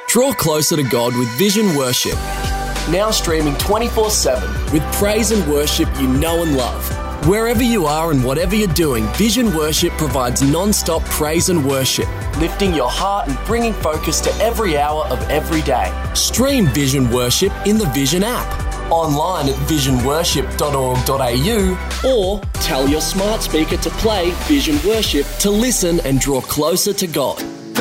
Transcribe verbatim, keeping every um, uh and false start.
Draw closer to God with Vision Worship. Now streaming twenty-four seven with praise and worship you know and love. Wherever you are and whatever you're doing, Vision Worship provides non-stop praise and worship, lifting your heart and bringing focus to every hour of every day. Stream Vision Worship in the Vision app, online at vision worship dot org dot a u, or tell your smart speaker to play Vision Worship to listen and draw closer to God.